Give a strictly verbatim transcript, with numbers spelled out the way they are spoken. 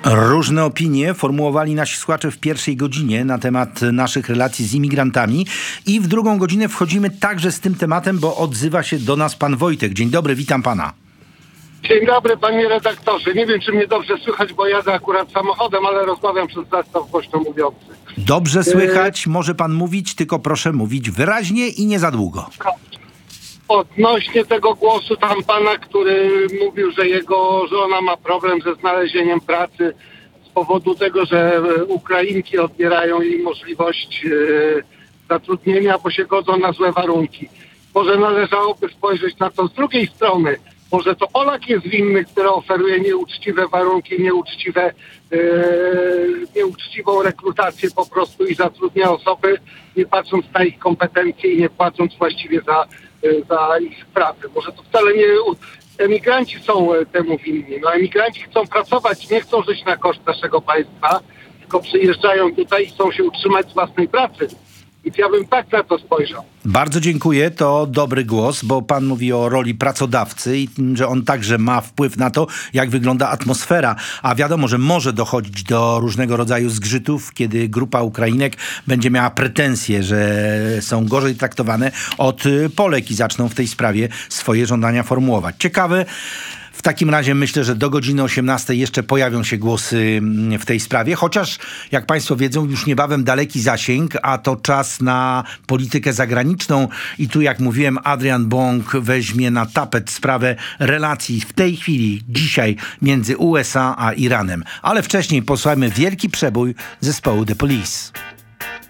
Różne opinie formułowali nasi słuchacze w pierwszej godzinie na temat naszych relacji z imigrantami i w drugą godzinę wchodzimy także z tym tematem, bo odzywa się do nas pan Wojtek. Dzień dobry, witam pana. Dzień dobry, panie redaktorze. Nie wiem, czy mnie dobrze słychać, bo jadę akurat samochodem, ale rozmawiam przez zastaw głośno mówiący. Dobrze słychać, może pan mówić, tylko proszę mówić wyraźnie i nie za długo. Odnośnie tego głosu tam pana, który mówił, że jego żona ma problem ze znalezieniem pracy z powodu tego, że Ukrainki odbierają jej możliwość e, zatrudnienia, bo się godzą na złe warunki. Może należałoby spojrzeć na to z drugiej strony. Może to Polak jest winny, który oferuje nieuczciwe warunki, nieuczciwe, e, nieuczciwą rekrutację po prostu i zatrudnia osoby, nie patrząc na ich kompetencje i nie płacąc właściwie za, e, za ich pracę. Może to wcale nie emigranci są temu winni. No emigranci chcą pracować, nie chcą żyć na koszt naszego państwa, tylko przyjeżdżają tutaj i chcą się utrzymać z własnej pracy. Więc ja bym tak na to spojrzał. Bardzo dziękuję, to dobry głos, bo pan mówi o roli pracodawcy i że on także ma wpływ na to, jak wygląda atmosfera. A wiadomo, że może dochodzić do różnego rodzaju zgrzytów, kiedy grupa Ukrainek będzie miała pretensje, że są gorzej traktowane od Polek i zaczną w tej sprawie swoje żądania formułować. Ciekawe. W takim razie myślę, że do godziny osiemnastej jeszcze pojawią się głosy w tej sprawie, chociaż jak państwo wiedzą, już niebawem daleki zasięg, a to czas na politykę zagraniczną i tu, jak mówiłem, Adrian Bąk weźmie na tapet sprawę relacji w tej chwili, dzisiaj między U S A a Iranem. Ale wcześniej posłuchajmy wielki przebój zespołu The Police.